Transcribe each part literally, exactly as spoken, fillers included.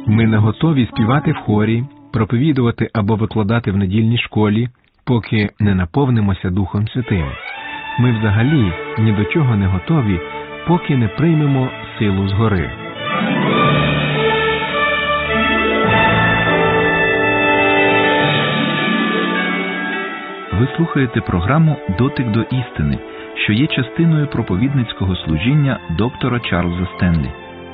Ми не готові співати в хорі, проповідувати або викладати в недільній школі, поки не наповнимося Духом Святим. Ми взагалі ні до чого не готові, поки не приймемо силу згори. Ви слухаєте програму «Дотик до істини», що є частиною проповідницького служіння доктора Чарльза Стенлі.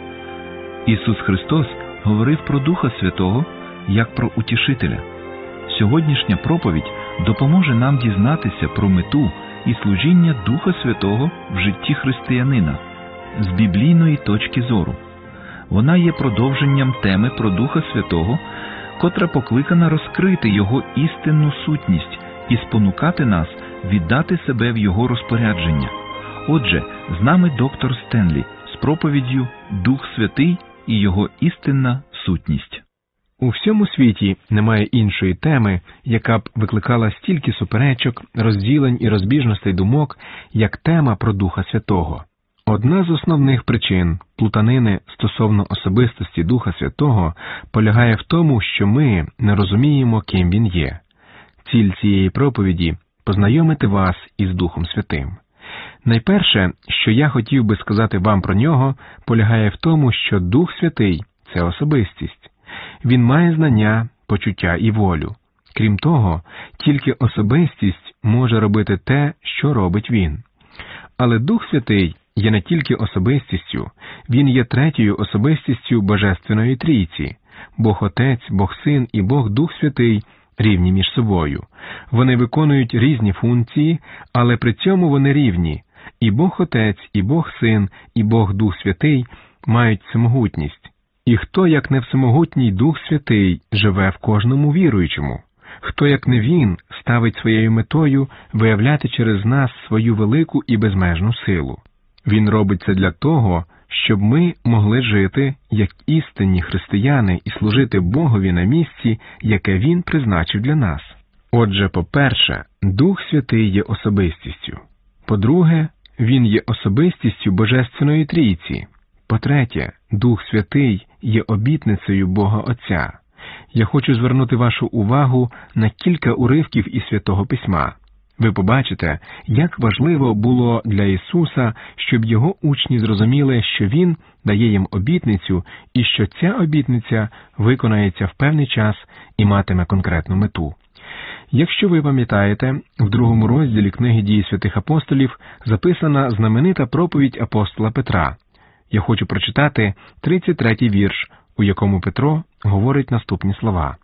Ісус Христос говорив про Духа Святого як про утішителя. Сьогоднішня проповідь допоможе нам дізнатися про мету і служіння Духа Святого в житті християнина з біблійної точки зору. Вона є продовженням теми про Духа Святого, котра покликана розкрити Його істинну сутність і спонукати нас віддати себе в Його розпорядження. Отже, з нами доктор Стенлі з проповіддю «Дух Святий і Його істинна сутність». У всьому світі немає іншої теми, яка б викликала стільки суперечок, розділень і розбіжностей думок, як тема про Духа Святого. Одна з основних причин плутанини стосовно особистості Духа Святого полягає в тому, що ми не розуміємо, ким Він є. Ціль цієї проповіді – познайомити вас із Духом Святим. Найперше, що я хотів би сказати вам про нього, полягає в тому, що Дух Святий – це особистість. Він має знання, почуття і волю. Крім того, тільки особистість може робити те, що робить Він. Але Дух Святий є не тільки особистістю, Він є третьою особистістю Божественної Трійці. Бог Отець, Бог Син і Бог Дух Святий рівні між собою. Вони виконують різні функції, але при цьому вони рівні. І Бог Отець, і Бог Син, і Бог Дух Святий мають всемогутність. І хто, як не всемогутній Дух Святий, живе в кожному віруючому? Хто, як не Він, ставить своєю метою виявляти через нас свою велику і безмежну силу? Він робить це для того, щоб ми могли жити як істинні християни і служити Богові на місці, яке Він призначив для нас. Отже, по-перше, Дух Святий є особистістю. По-друге, Він є особистістю Божественної Трійці. По-третє, Дух Святий є обітницею Бога Отця. Я хочу звернути вашу увагу на кілька уривків із Святого Письма. Ви побачите, як важливо було для Ісуса, щоб Його учні зрозуміли, що Він дає їм обітницю і що ця обітниця виконається в певний час і матиме конкретну мету. Якщо ви пам'ятаєте, в другому розділі книги «Дії святих апостолів» записана знаменита проповідь апостола Петра. Я хочу прочитати тридцять третій вірш, у якому Петро говорить наступні слова.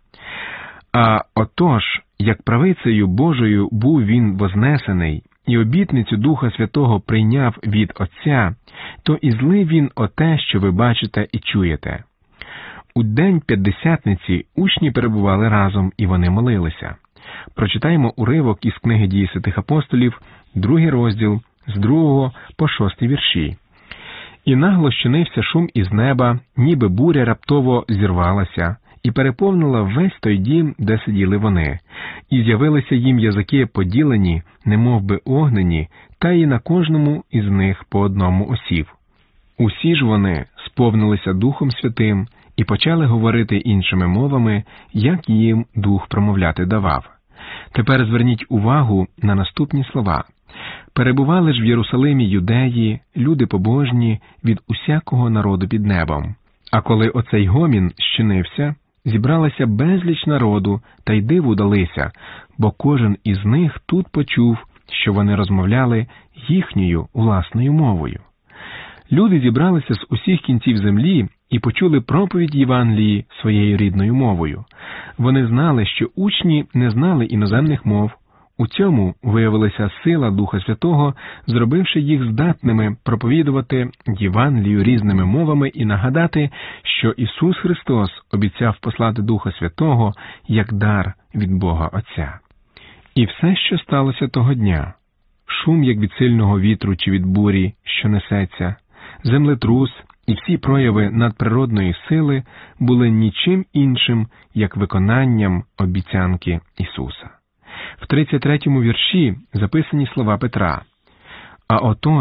«А отож, як правицею Божою був він вознесений, і обітницю Духа Святого прийняв від Отця, то і злив він оте, що ви бачите і чуєте». У день П'ятдесятниці учні перебували разом, і вони молилися. Прочитаємо уривок із книги «Дії святих апостолів», другий розділ, з другого по шостий вірші. «І нагло щинився шум із неба, ніби буря раптово зірвалася, і переповнила весь той дім, де сиділи вони. І з'явилися їм язики поділені, немов би огнені, та й на кожному із них по одному осів. Усі ж вони сповнилися Духом Святим і почали говорити іншими мовами, як їм Дух промовляти давав». Тепер зверніть увагу на наступні слова. «Перебували ж в Єрусалимі юдеї, люди побожні від усякого народу під небом. А коли оцей гомін щинився, зібралася безліч народу, та й диву далися, бо кожен із них тут почув, що вони розмовляли їхньою власною мовою». Люди зібралися з усіх кінців землі і почули проповідь Євангелії своєю рідною мовою. Вони знали, що учні не знали іноземних мов. У цьому виявилася сила Духа Святого, зробивши їх здатними проповідувати Євангелію різними мовами і нагадати, що Ісус Христос обіцяв послати Духа Святого як дар від Бога Отця. І все, що сталося того дня – шум, як від сильного вітру чи від бурі, що несеться, землетрус і всі прояви надприродної сили були нічим іншим, як виконанням обіцянки Ісуса. В тридцять третьому вірші записані слова Петра. «А отож,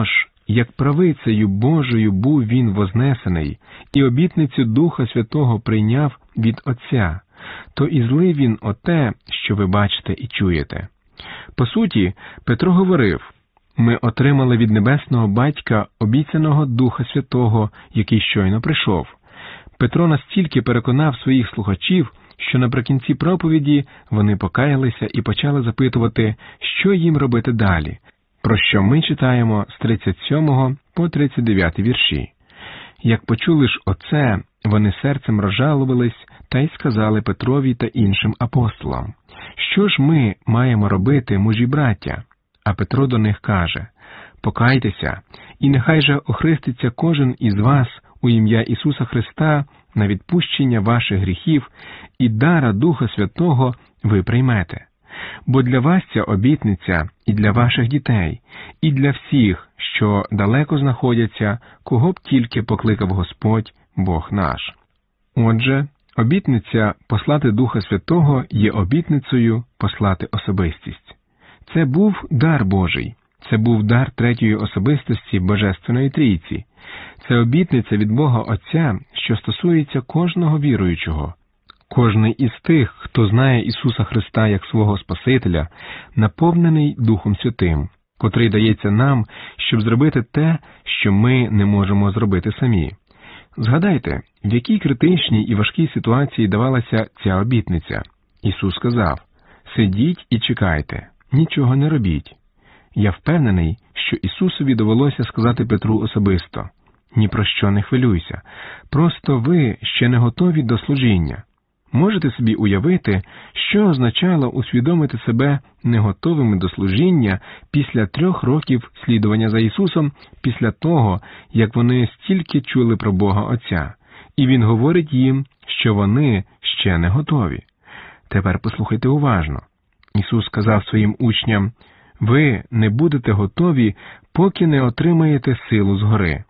як правицею Божою був він вознесений, і обітницю Духа Святого прийняв від Отця, то і злив він оте, що ви бачите і чуєте. По суті, Петро говорив: ми отримали від Небесного Батька обіцяного Духа Святого, який щойно прийшов. Петро настільки переконав своїх слухачів, що наприкінці проповіді вони покаялися і почали запитувати, що їм робити далі, про що ми читаємо з тридцять сьомого по тридцять дев'ятий вірші. Як почули ж оце, вони серцем розжалувались та й сказали Петрові та іншим апостолам: що ж ми маємо робити, мужі браття? А Петро до них каже: покайтеся, і нехай же охреститься кожен із вас у ім'я Ісуса Христа на відпущення ваших гріхів, і дара Духа Святого ви приймете. Бо для вас ця обітниця і для ваших дітей, і для всіх, що далеко знаходяться, кого б тільки покликав Господь, Бог наш. Отже, обітниця послати Духа Святого є обітницею послати особистість. Це був дар Божий, це був дар третьої особистості Божественної Трійці. Це обітниця від Бога Отця, що стосується кожного віруючого. Кожний із тих, хто знає Ісуса Христа як свого Спасителя, наповнений Духом Святим, котрий дається нам, щоб зробити те, що ми не можемо зробити самі. Згадайте, в якій критичній і важкій ситуації давалася ця обітниця. Ісус сказав: «Сидіть і чекайте, нічого не робіть». Я впевнений, що Ісусові довелося сказати Петру особисто: «Ні про що не хвилюйся, просто ви ще не готові до служіння». Можете собі уявити, що означало усвідомити себе неготовими до служіння після трьох років слідування за Ісусом, після того, як вони стільки чули про Бога Отця, і Він говорить їм, що вони ще не готові. Тепер послухайте уважно. Ісус сказав своїм учням: «Ви не будете готові, поки не отримаєте силу згори».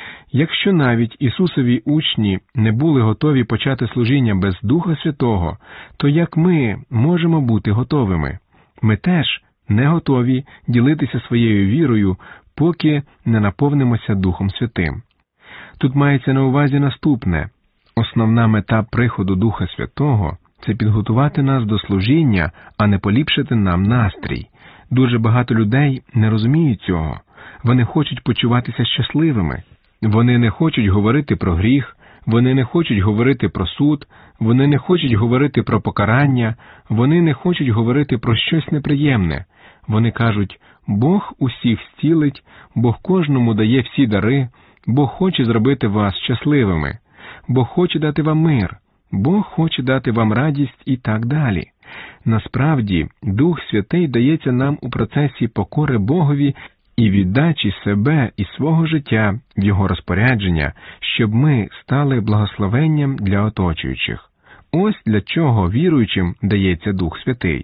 Якщо навіть Ісусові учні не були готові почати служіння без Духа Святого, то як ми можемо бути готовими? Ми теж не готові ділитися своєю вірою, поки не наповнимося Духом Святим. Тут мається на увазі наступне. Основна мета приходу Духа Святого – це підготувати нас до служіння, а не поліпшити нам настрій. Дуже багато людей не розуміють цього. Вони хочуть почуватися щасливими. Вони не хочуть говорити про гріх, вони не хочуть говорити про суд, вони не хочуть говорити про покарання, вони не хочуть говорити про щось неприємне. Вони кажуть: «Бог усіх зцілить, Бог кожному дає всі дари, Бог хоче зробити вас щасливими, Бог хоче дати вам мир, Бог хоче дати вам радість» і так далі. Насправді, Дух Святий дається нам у процесі покори Богові і віддачі себе і свого життя в Його розпорядження, щоб ми стали благословенням для оточуючих. Ось для чого віруючим дається Дух Святий.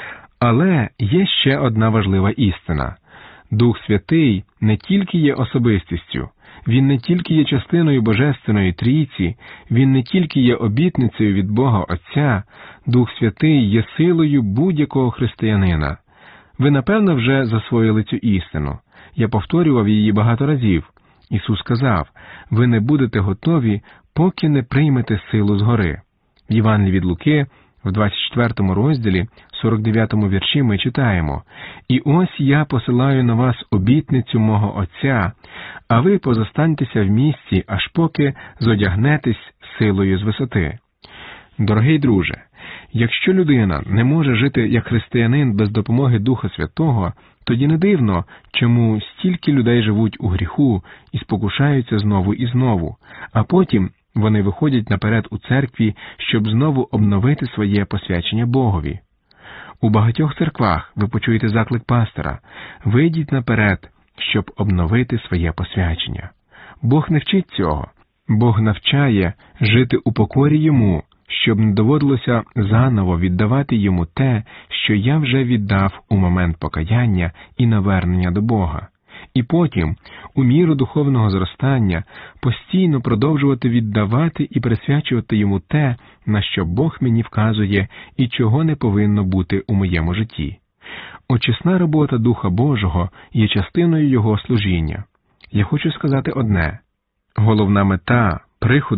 Але є ще одна важлива істина. Дух Святий не тільки є особистістю, Він не тільки є частиною Божественної Трійці, Він не тільки є обітницею від Бога Отця, Дух Святий є силою будь-якого християнина. Ви, напевно, вже засвоїли цю істину. Я повторював її багато разів. Ісус сказав: «Ви не будете готові, поки не приймете силу згори». В Євангелії від Луки, в двадцять четвертому розділі, сорок дев'ятому вірші ми читаємо: «І ось я посилаю на вас обітницю мого Отця, а ви позостаньтеся в місті, аж поки зодягнетесь силою з висоти». Дорогий друже, якщо людина не може жити як християнин без допомоги Духа Святого, тоді не дивно, чому стільки людей живуть у гріху і спокушаються знову і знову, а потім вони виходять наперед у церкві, щоб знову обновити своє посвячення Богові. У багатьох церквах ви почуєте заклик пастора: «Вийдіть наперед, щоб обновити своє посвячення». Бог не вчить цього. Бог навчає жити у покорі Йому, щоб не доводилося заново віддавати Йому те, що я вже віддав у момент покаяння і навернення до Бога. І потім, у міру духовного зростання, постійно продовжувати віддавати і присвячувати Йому те, на що Бог мені вказує і чого не повинно бути у моєму житті. Очисна робота Духа Божого є частиною Його служіння. Я хочу сказати одне. Головна мета приходу